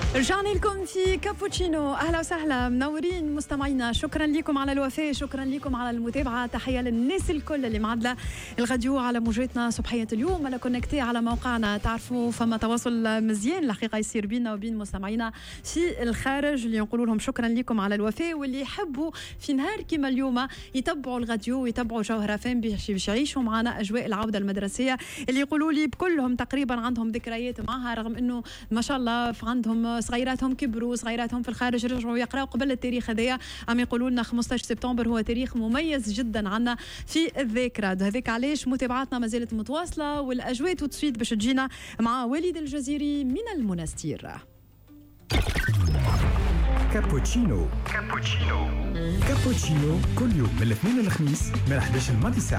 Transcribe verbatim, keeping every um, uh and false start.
رجعنا لكم في كابوتشينو. أهلا وسهلا منورين مستمعينا. شكرا لكم على الوفاء، شكرا لكم على المتابعة. تحية للناس الكل اللي معدلة الغديو على موجاتنا صبحية اليوم ولا كونكتي على موقعنا. تعرفوا فما تواصل مزيان الحقيقة يصير بيننا وبين مستمعينا في الخارج اللي نقولوا لهم شكرا لكم على الوفاء، واللي يحبوا في نهار كما اليوم يتبعوا الغديو ويتبعوا جوهرة فين باش يعيشوا معنا أجواء العودة المدرسية اللي يقولوا لي بكلهم تقريبا عندهم ذكريات معها، رغم أنه ما شاء الله عندهم صغيراتهم كبروا، صغيراتهم في الخارج رجعوا يقراوا قبل التاريخ هذايا. عم يقولوا لنا خمسطاش سبتمبر هو تاريخ مميز جدا عنا في الذاكرة. هذاك علاش متابعاتنا ما زالت متواصلة، والأجواء تسويت باش تجينا مع والد الجزيري من المنستير. كابوتشينو كابوتشينو كل يوم من الاثنين للخميس من إحدى عشر للساعة